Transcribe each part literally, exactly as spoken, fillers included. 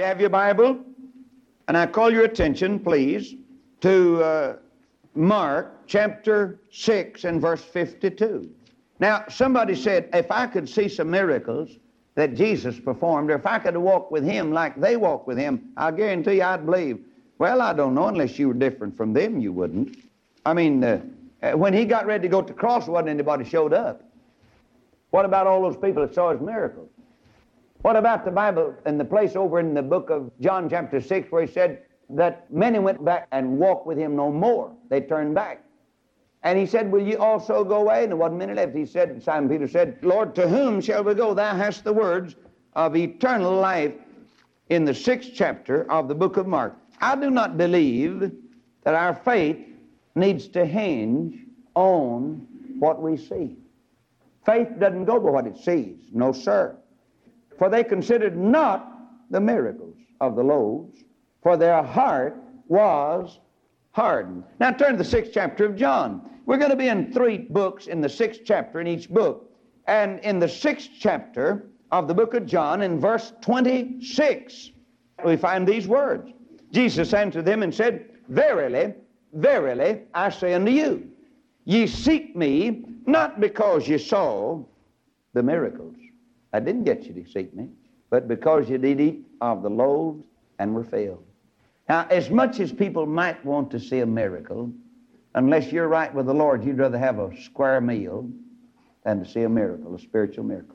You have your Bible? And I call your attention, please, to uh, Mark chapter six and verse fifty-two. Now, somebody said, if I could see some miracles that Jesus performed, or if I could walk with him like they walk with him, I guarantee you I'd believe. Well, I don't know. Unless you were different from them, you wouldn't. I mean, uh, when he got ready to go to the cross, wasn't anybody showed up. What about all those people that saw his miracles? What about the Bible and the place over in the book of John chapter six where he said that many went back and walked with him no more? They turned back. And he said, will you also go away? And there wasn't many left. He said, Simon Peter said, Lord, to whom shall we go? Thou hast the words of eternal life, in the sixth chapter of the book of Mark. I do not believe that our faith needs to hinge on what we see. Faith doesn't go by what it sees. No, sir. For they considered not the miracles of the loaves, for their heart was hardened. Now turn to the sixth chapter of John. We're going to be in three books in the sixth chapter in each book. And in the sixth chapter of the book of John, in verse twenty-six, we find these words. Jesus answered them and said, Verily, verily, I say unto you, ye seek me not because ye saw the miracles. I didn't get you to seek me, but because you did eat of the loaves and were filled. Now, as much as people might want to see a miracle, unless you're right with the Lord, you'd rather have a square meal than to see a miracle, a spiritual miracle.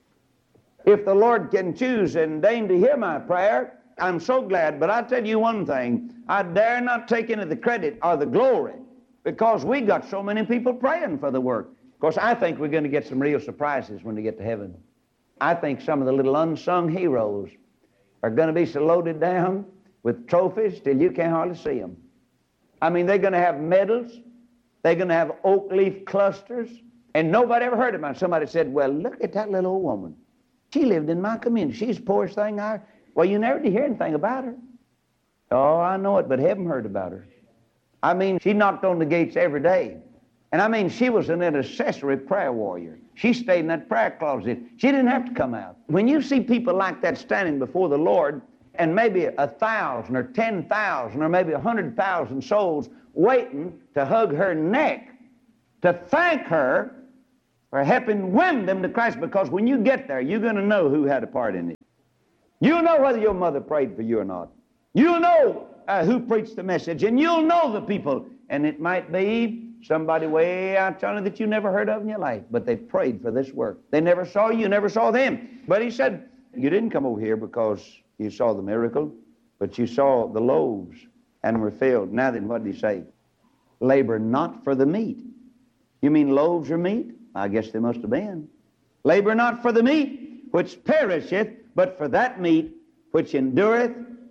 If the Lord can choose and deign to hear my prayer, I'm so glad. But I tell you one thing, I dare not take any of the credit or the glory, because we got so many people praying for the work. Of course, I think we're going to get some real surprises when we get to heaven. I think some of the little unsung heroes are going to be so loaded down with trophies till you can't hardly see them. I mean, they're going to have medals. They're going to have oak leaf clusters. And nobody ever heard of them. Somebody said, well, look at that little old woman. She lived in my community. She's the poorest thing I... Well, you never did hear anything about her. Oh, I know it, but heaven heard about her. I mean, she knocked on the gates every day. And I mean, she was an intercessory prayer warrior. She stayed in that prayer closet. She didn't have to come out. When you see people like that standing before the Lord, and maybe a thousand or ten thousand or maybe a hundred thousand souls waiting to hug her neck, to thank her for helping win them to Christ, because when you get there, you're going to know who had a part in it. You'll know whether your mother prayed for you or not. You'll know uh, who preached the message, and you'll know the people. And it might be somebody way out yonder that you never heard of in your life, but they prayed for this work. They never saw you, never saw them. But he said, you didn't come over here because you saw the miracle, but you saw the loaves and were filled. Now then, what did he say? Labor not for the meat. You mean loaves are meat? I guess they must have been. Labor not for the meat which perisheth, but for that meat which endureth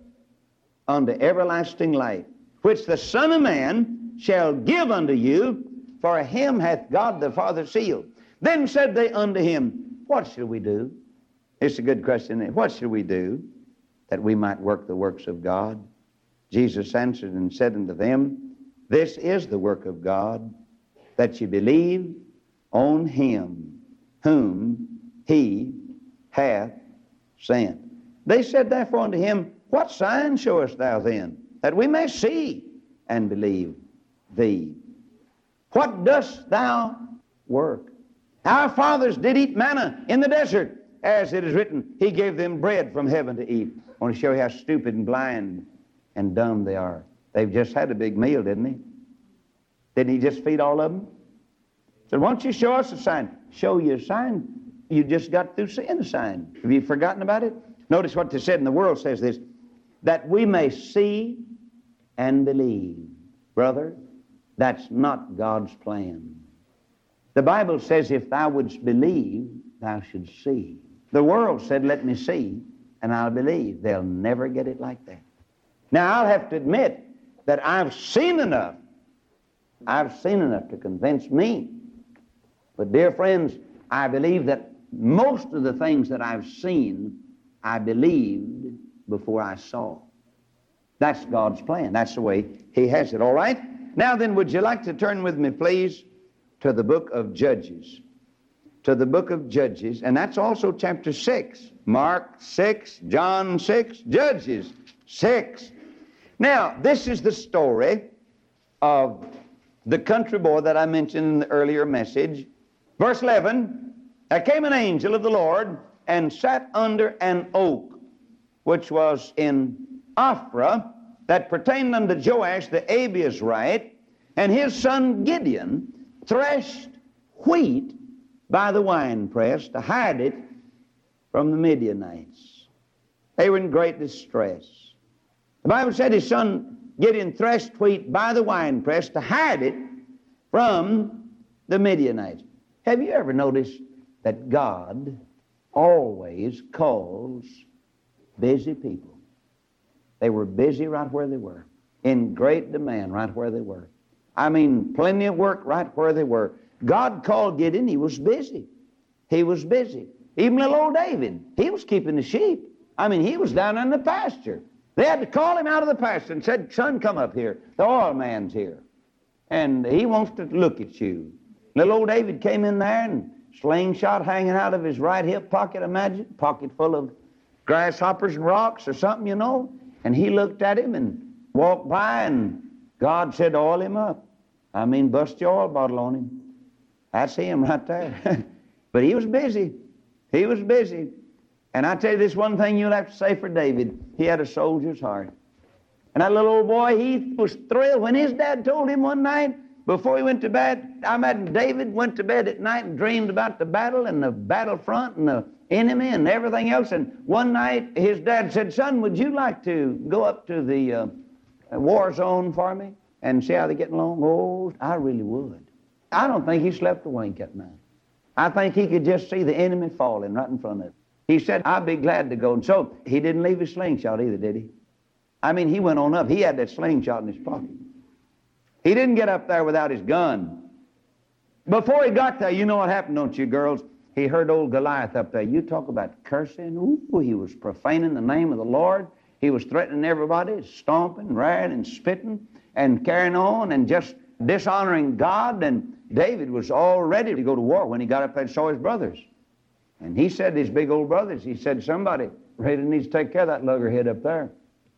unto everlasting life, which the Son of Man shall give unto you, for him hath God the Father sealed. Then said they unto him, what shall we do? It's a good question. What shall we do that we might work the works of God? Jesus answered and said unto them, this is the work of God, that ye believe on him whom he hath sent. They said therefore unto him, what sign showest thou then, that we may see and believe thee? What dost thou work? Our fathers did eat manna in the desert, as it is written, he gave them bread from heaven to eat. I want to show you how stupid and blind and dumb they are. They've just had a big meal, didn't he? Didn't he just feed all of them? So why don't you show us a sign? Show you a sign. You just got through seeing a sign. Have you forgotten about it? Notice what they said in the world says this, that we may see and believe. Brother, that's not God's plan. The Bible says if thou wouldst believe, thou shouldst see. The world said, let me see and I'll believe. They'll never get it like that. Now, I'll have to admit that I've seen enough. I've seen enough to convince me. But dear friends, I believe that most of the things that I've seen, I believed before I saw. That's God's plan. That's the way he has it. All right? Now then, would you like to turn with me, please, to the book of Judges? To the book of Judges, and that's also chapter six. Mark six, John six, Judges six. Now, this is the story of the country boy that I mentioned in the earlier message. Verse eleven, there came an angel of the Lord and sat under an oak, which was in Ophrah, that pertained unto Joash the Abiezrite, and his son Gideon threshed wheat by the winepress to hide it from the Midianites. They were in great distress. The Bible said his son Gideon threshed wheat by the winepress to hide it from the Midianites. Have you ever noticed that God always calls busy people? They were busy right where they were, in great demand right where they were. I mean, plenty of work right where they were. God called Gideon. He was busy. He was busy. Even little old David, he was keeping the sheep. I mean, he was down in the pasture. They had to call him out of the pasture and said, son, come up here. The oil man's here. And he wants to look at you. Little old David came in there and slingshot hanging out of his right hip pocket, imagine, pocket full of grasshoppers and rocks or something, you know. And he looked at him and walked by, and God said, oil him up. I mean, bust your oil bottle on him. That's him right there. But he was busy. He was busy. And I tell you this one thing you'll have to say for David. He had a soldier's heart. And that little old boy, he was thrilled when his dad told him one night before he went to bed. I imagine David went to bed at night and dreamed about the battle and the battlefront and the enemy and everything else. And one night his dad said, son, would you like to go up to the uh, war zone for me and see how they're getting along? Oh, I really would. I don't think he slept a wink that night. I think he could just see the enemy falling right in front of him. He said, I'd be glad to go. And so he didn't leave his slingshot either, did he? I mean, he went on up. He had that slingshot in his pocket. He didn't get up there without his gun. Before he got there, you know what happened, don't you, girls? He heard old Goliath up there. You talk about cursing. Ooh, he was profaning the name of the Lord. He was threatening everybody, stomping, raring, and spitting, and carrying on, and just dishonoring God. And David was all ready to go to war when he got up there and saw his brothers. And he said to his big old brothers, he said, somebody really needs to take care of that luggerhead up there.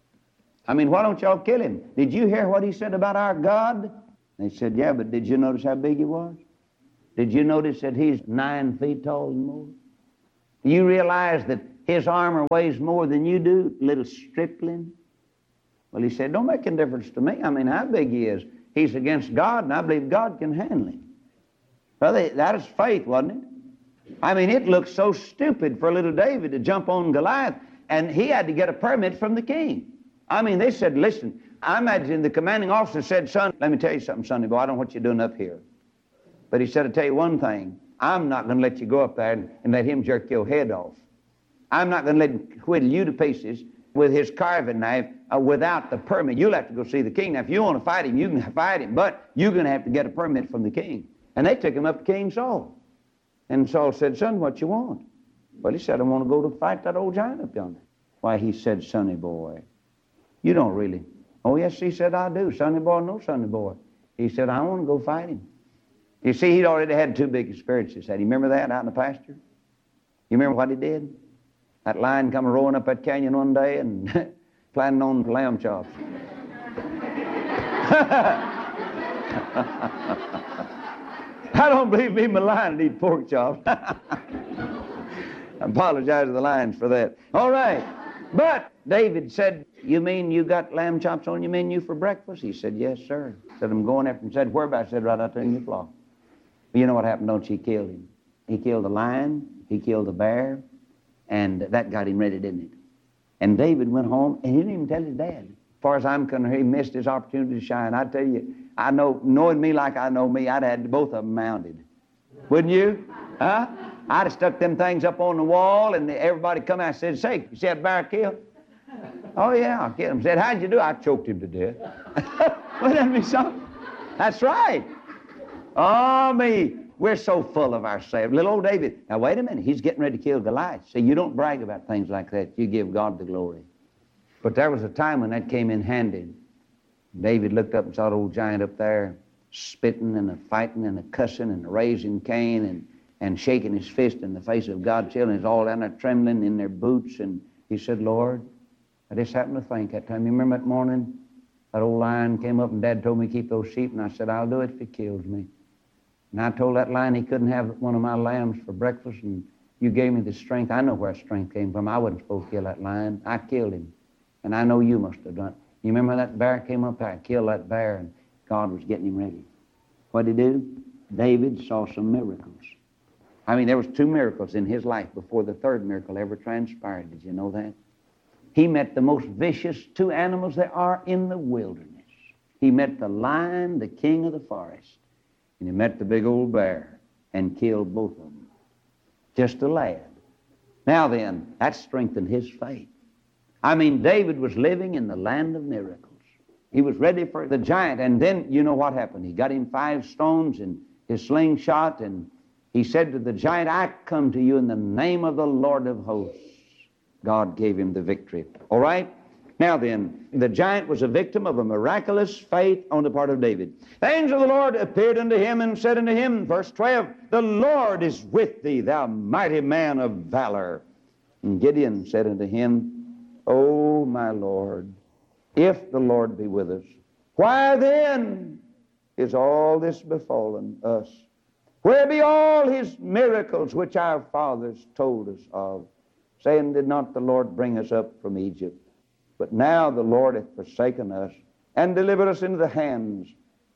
I mean, why don't y'all kill him? Did you hear what he said about our God? They said, yeah, but did you notice how big he was? Did you notice that he's nine feet tall and more? You realize that his armor weighs more than you do, little stripling? Well, he said, don't make any difference to me. I mean, how big he is. He's against God, and I believe God can handle him. Well, they, that is faith, wasn't it? I mean, it looked so stupid for little David to jump on Goliath, and he had to get a permit from the king. I mean, they said, listen, I imagine the commanding officer said, son, let me tell you something, sonny boy, I don't know what you're doing up here. But he said, I'll tell you one thing, I'm not going to let you go up there and, and let him jerk your head off. I'm not going to let him whittle you to pieces with his carving knife uh, without the permit. You'll have to go see the king. Now, if you want to fight him, you can fight him, but you're going to have to get a permit from the king. And they took him up to King Saul. And Saul said, son, what you want? Well, he said, I want to go to fight that old giant up yonder. Why, he said, sonny boy, you don't really. Oh, yes, he said, I do. Sonny boy, no, sonny boy. He said, I want to go fight him. You see, he'd already had two big experiences. Had you remember that out in the pasture? You remember what he did? That lion come roaring up that canyon one day and planning on lamb chops. I don't believe me, my lion would eat pork chops. I apologize to the lions for that. All right. But David said, you mean you got lamb chops on your menu for breakfast? He said, yes, sir. Said, I'm going after him. Said, whereabouts? Said, right out there in your flock. You know what happened, don't you? He killed him. He killed the lion. He killed the bear. And that got him ready, didn't it? And David went home, and he didn't even tell his dad. As far as I'm concerned, he missed his opportunity to shine. I tell you, I know, knowing me like I know me, I'd had both of them mounted. Wouldn't you? Huh? I'd have stuck them things up on the wall, and everybody come out and said, say, you see that bear killed? Oh, yeah, I killed him. Said, how'd you do? I choked him to death. Wouldn't that be something? That's right. Oh, me. We're so full of ourselves. Little old David. Now, wait a minute. He's getting ready to kill Goliath. See, you don't brag about things like that. You give God the glory. But there was a time when that came in handy. David looked up and saw the old giant up there spitting and a fighting and a cussing and a raising Cain. And and shaking his fist in the face of God's children. He's all down there trembling in their boots. And he said, Lord, I just happened to think that time. You remember that morning? That old lion came up and Dad told me to keep those sheep. And I said, I'll do it if he kills me. And I told that lion he couldn't have one of my lambs for breakfast. And you gave me the strength. I know where strength came from. I wasn't supposed to kill that lion. I killed him. And I know you must have done it. You remember that bear came up? I killed that bear and God was getting him ready. What did he do? David saw some miracles. I mean, there was two miracles in his life before the third miracle ever transpired. Did you know that? He met the most vicious two animals there are in the wilderness. He met the lion, the king of the forest, and he met the big old bear and killed both of them. Just a lad. Now then, that strengthened his faith. I mean, David was living in the land of miracles. He was ready for the giant, and then you know what happened. He got him five stones and his slingshot, and he said to the giant, I come to you in the name of the Lord of hosts. God gave him the victory. All right? Now then, the giant was a victim of a miraculous faith on the part of David. The angel of the Lord appeared unto him and said unto him, verse twelve, the Lord is with thee, thou mighty man of valor. And Gideon said unto him, O my Lord, if the Lord be with us, why then is all this befallen us? Where be all his miracles which our fathers told us of, saying, did not the Lord bring us up from Egypt? But now the Lord hath forsaken us and delivered us into the hands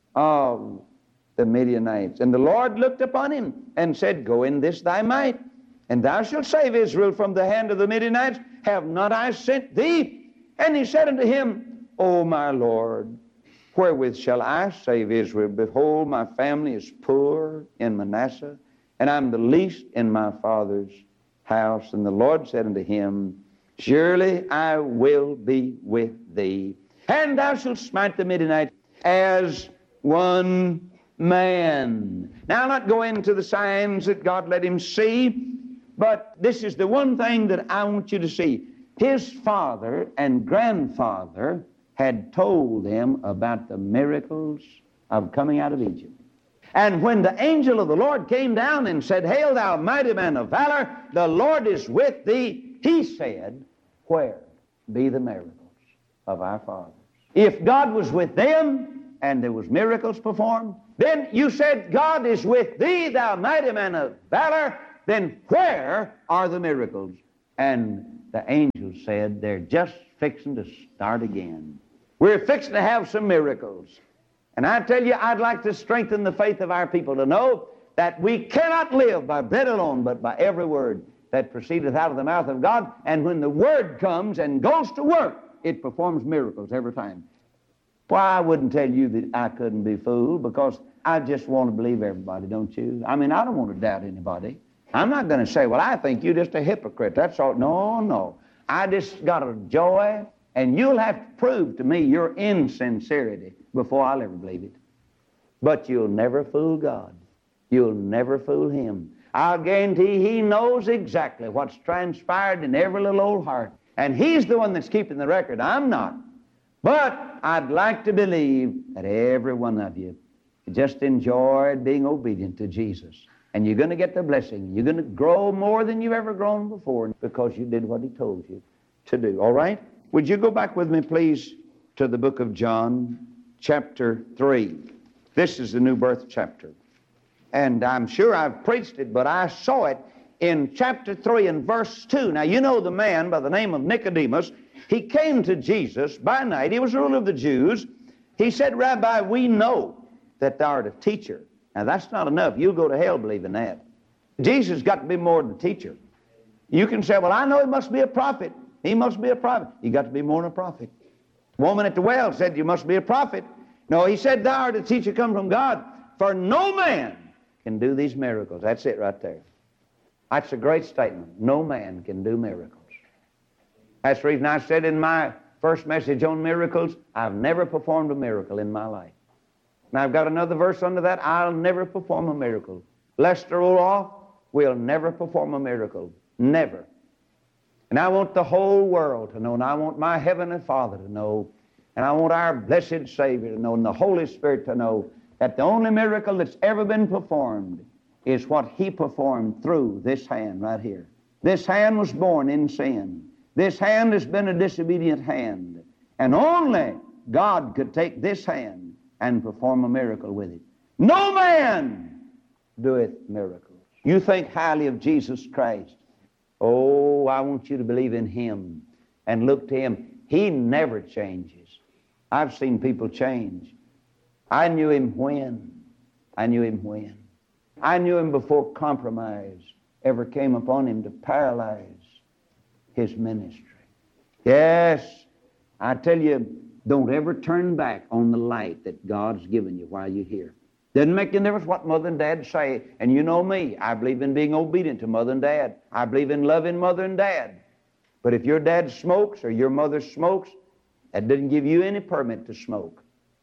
of the Midianites. And the Lord looked upon him and said, go in this thy might, and thou shalt save Israel from the hand of the Midianites. Have not I sent thee? And he said unto him, O my Lord, wherewith shall I save Israel? Behold, my family is poor in Manasseh, and I'm the least in my father's house. And the Lord said unto him, surely I will be with thee, and thou shalt smite the Midianites as one man. Now, I'll not go into the signs that God let him see, but this is the one thing that I want you to see. His father and grandfather had told him about the miracles of coming out of Egypt. And when the angel of the Lord came down and said, hail thou mighty man of valor, the Lord is with thee, he said, where be the miracles of our fathers? If God was with them and there was miracles performed, then you said, God is with thee, thou mighty man of valor, then where are the miracles? And the angel said, they're just fixing to start again. We're fixing to have some miracles. And I tell you, I'd like to strengthen the faith of our people to know that we cannot live by bread alone, but by every word that proceedeth out of the mouth of God. And when the word comes and goes to work, it performs miracles every time. Why, I wouldn't tell you that I couldn't be fooled, because I just want to believe everybody, don't you? I mean, I don't want to doubt anybody. I'm not going to say, well, I think you're just a hypocrite. That's all. No, no. I just got a joy, and you'll have to prove to me your insincerity before I'll ever believe it. But you'll never fool God. You'll never fool him. I'll guarantee he knows exactly what's transpired in every little old heart. And he's the one that's keeping the record. I'm not. But I'd like to believe that every one of you just enjoyed being obedient to Jesus. And you're going to get the blessing. You're going to grow more than you've ever grown before because you did what he told you to do. All right? Would you go back with me, please, to the book of John, chapter three. This is the new birth chapter. And I'm sure I've preached it, but I saw it in chapter three and verse two. Now, you know the man by the name of Nicodemus. He came to Jesus by night. He was a ruler of the Jews. He said, Rabbi, we know that thou art a teacher. Now, that's not enough. You'll go to hell believing that. Jesus got to be more than a teacher. You can say, well, I know he must be a prophet. He must be a prophet. He got to be more than a prophet. The woman at the well said, you must be a prophet. No, he said, thou art a teacher come from God. For no man can do these miracles. That's it right there. That's a great statement. No man can do miracles. That's the reason I said in my first message on miracles, I've never performed a miracle in my life. Now, I've got another verse under that. I'll never perform a miracle. Lester Roloff will never perform a miracle. Never. And I want the whole world to know, and I want my Heavenly Father to know, and I want our blessed Savior to know, and the Holy Spirit to know that the only miracle that's ever been performed is what he performed through this hand right here. This hand was born in sin. This hand has been a disobedient hand. And only God could take this hand and perform a miracle with it. No man doeth miracles. You think highly of Jesus Christ. Oh, I want you to believe in Him and look to Him. He never changes. I've seen people change. I knew Him when. I knew Him when. I knew Him before compromise ever came upon Him to paralyze His ministry. Yes, I tell you, don't ever turn back on the light that God's given you while you're here. Doesn't make any difference what Mother and Dad say. And you know me, I believe in being obedient to Mother and Dad. I believe in loving Mother and Dad. But if your dad smokes or your mother smokes, that doesn't give you any permit to smoke.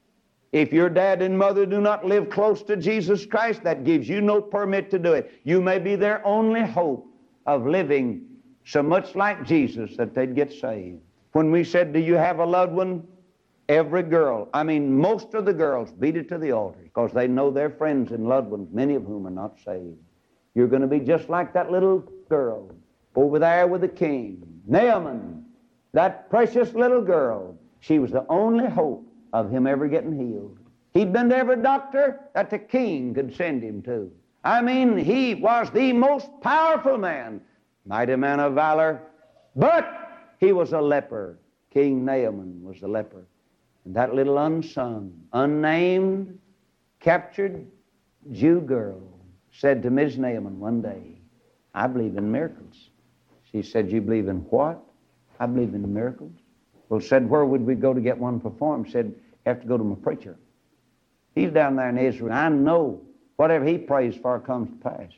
If your dad and mother do not live close to Jesus Christ, that gives you no permit to do it. You may be their only hope of living so much like Jesus that they'd get saved. When we said, do you have a loved one? Every girl, I mean most of the girls, beat it to the altar because they know their friends and loved ones, many of whom are not saved. You're going to be just like that little girl over there with the king. Naaman, that precious little girl, she was the only hope of him ever getting healed. He'd been to every doctor that the king could send him to. I mean, he was the most powerful man, mighty man of valor, but he was a leper. King Naaman was a leper. And that little unsung, unnamed, captured Jew girl said to Miz Naaman one day, I believe in miracles. She said, you believe in what? I believe in miracles. Well, said, where would we go to get one performed? Said, have to go to my preacher. He's down there in Israel. I know whatever he prays for comes to pass.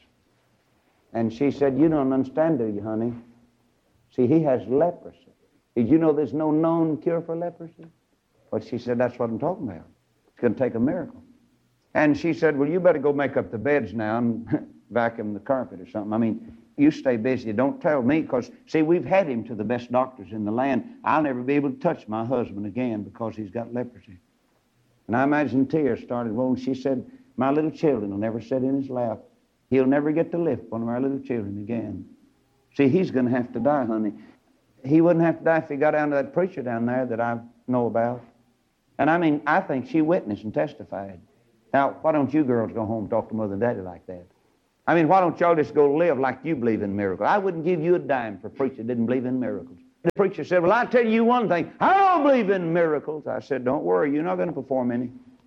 And she said, you don't understand, do you, honey? See, he has leprosy. Did you know there's no known cure for leprosy? But she said, that's what I'm talking about. It's going to take a miracle. And she said, well, you better go make up the beds now and vacuum the carpet or something. I mean, you stay busy. Don't tell me, because, see, we've had him to the best doctors in the land. I'll never be able to touch my husband again because he's got leprosy. And I imagine tears started rolling. She said, my little children will never sit in his lap. He'll never get to lift one of our little children again. See, he's going to have to die, honey. He wouldn't have to die if he got down to that preacher down there that I know about. And I mean, I think she witnessed and testified. Now, why don't you girls go home and talk to Mother and Daddy like that? I mean, why don't y'all just go live like you believe in miracles? I wouldn't give you a dime for a preacher that didn't believe in miracles. The preacher said, well, I tell you one thing, I don't believe in miracles. I said, don't worry, you're not going to perform any.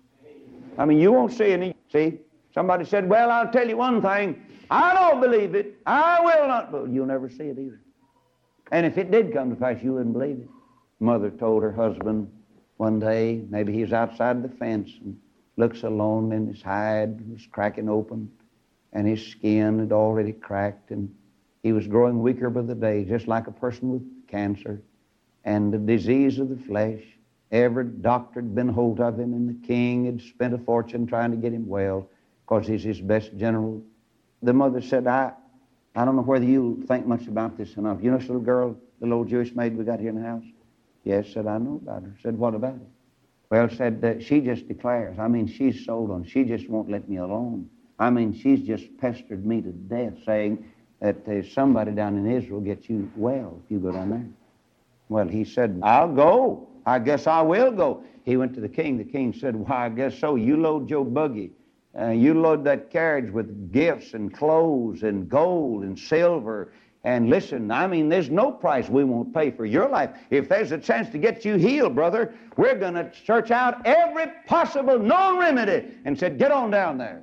I mean, you won't see any. See, somebody said, well, I'll tell you one thing, I don't believe it. I will not. But you'll never see it either. And if it did come to pass, you wouldn't believe it. Mother told her husband one day, maybe he was outside the fence and looks alone, and his hide was cracking open, and his skin had already cracked, and he was growing weaker by the day, just like a person with cancer and the disease of the flesh. Every doctor had been hold of him, and the king had spent a fortune trying to get him well because he's his best general. The mother said, I, I don't know whether you think much about this enough. You know this little girl, the little Jewish maid we got here in the house? Yes, said, I know about her. Said, what about it? Well, said, uh, she just declares. I mean, she's sold on. She just won't let me alone. I mean, she's just pestered me to death, saying that there's somebody down in Israel gets you well if you go down there. Well, he said, I'll go. I guess I will go. He went to the king. The king said, why, I guess so. You load your buggy. Uh, you load that carriage with gifts and clothes and gold and silver. And listen, I mean, there's no price we won't pay for your life. If there's a chance to get you healed, brother, we're going to search out every possible known remedy. And said, get on down there.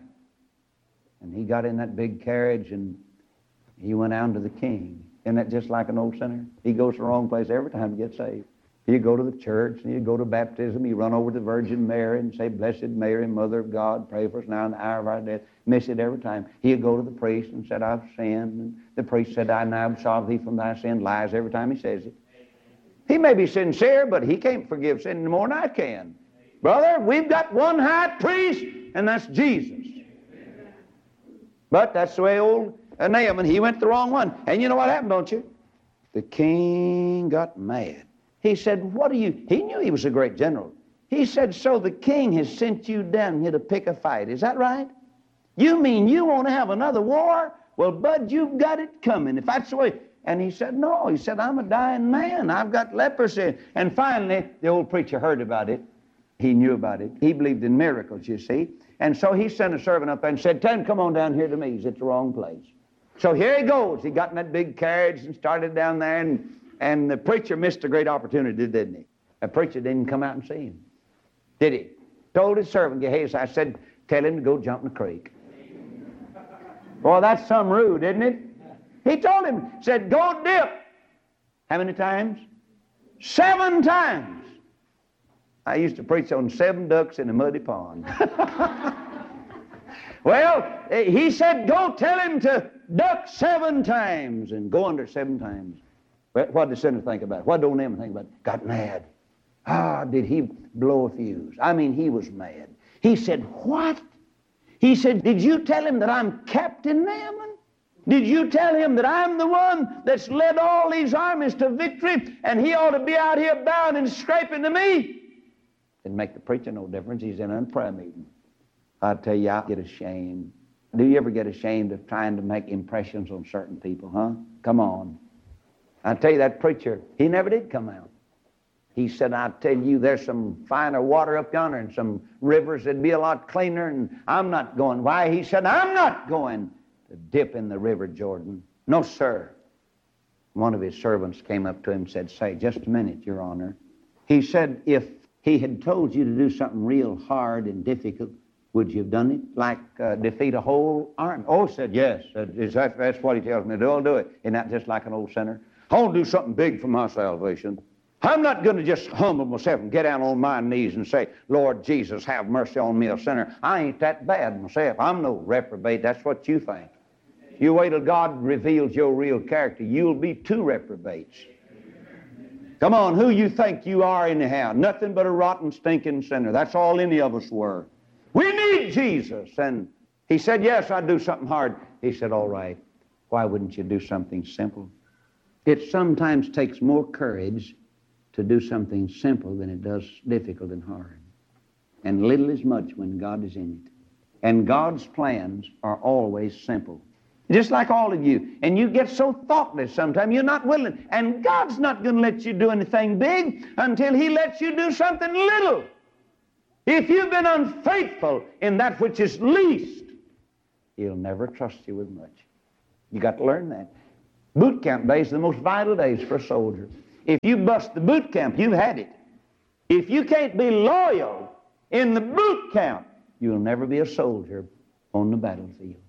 And he got in that big carriage and he went down to the king. Isn't that just like an old sinner? He goes to the wrong place every time to get saved. You go to the church and you go to baptism. You run over to the Virgin Mary and say, Blessed Mary, Mother of God, pray for us now in the hour of our death. Miss it every time. He'd go to the priest and said, I've sinned. And the priest said, I now absolve thee from thy sin. Lies every time he says it. He may be sincere, but he can't forgive sin any more than I can. Brother, we've got one high priest, and that's Jesus. But that's the way old uh, Naaman, he went the wrong one. And you know what happened, don't you? The king got mad. He said, what are you? He knew he was a great general. He said, so the king has sent you down here to pick a fight. Is that right? You mean you want to have another war? Well, Bud, you've got it coming. If that's the way. And he said, no. He said, I'm a dying man. I've got leprosy. And finally, the old preacher heard about it. He knew about it. He believed in miracles, you see. And so he sent a servant up there and said, tell him, come on down here to me. He's at the wrong place. So here he goes. He got in that big carriage and started down there. And, and the preacher missed a great opportunity, didn't he? The preacher didn't come out and see him. Did he? Told his servant, Gehazi, I said, tell him to go jump in the creek. Boy, that's some rude, isn't it? He told him, said, go dip. How many times? Seven times. I used to preach on seven ducks in a muddy pond. Well, he said, go tell him to duck seven times and go under seven times. Well, what did the sinner think about it? What did old Naaman think about it? Got mad. Ah, did he blow a fuse? I mean, he was mad. He said, what? He said, did you tell him that I'm Captain Naaman? Did you tell him that I'm the one that's led all these armies to victory and he ought to be out here bowing and scraping to me? Didn't make the preacher no difference. He's in a prayer meeting. I tell you, I get ashamed. Do you ever get ashamed of trying to make impressions on certain people, huh? Come on. I tell you, that preacher, he never did come out. He said, I tell you, there's some finer water up yonder and some rivers that'd be a lot cleaner, and I'm not going. Why? He said, I'm not going to dip in the river Jordan. No, sir. One of his servants came up to him and said, say, just a minute, Your Honor. He said, if he had told you to do something real hard and difficult, would you have done it? Like uh, defeat a whole army? Oh, said, yes. Uh, is that, that's what he tells me to do. I'll do it. Isn't that just like an old sinner? I want to do something big for my salvation. I'm not going to just humble myself and get down on my knees and say, Lord Jesus, have mercy on me, a sinner. I ain't that bad myself. I'm no reprobate. That's what you think. You wait till God reveals your real character. You'll be two reprobates. Come on, who you think you are anyhow? Nothing but a rotten, stinking sinner. That's all any of us were. We need Jesus. And he said, yes, I'd do something hard. He said, all right. Why wouldn't you do something simple? It sometimes takes more courage to do something simple than it does difficult and hard. And little is much when God is in it. And God's plans are always simple. Just like all of you. And you get so thoughtless sometimes, you're not willing. And God's not going to let you do anything big until He lets you do something little. If you've been unfaithful in that which is least, He'll never trust you with much. You got to learn that. Boot camp days are the most vital days for a soldier. If you bust the boot camp, you've had it. If you can't be loyal in the boot camp, you'll never be a soldier on the battlefield.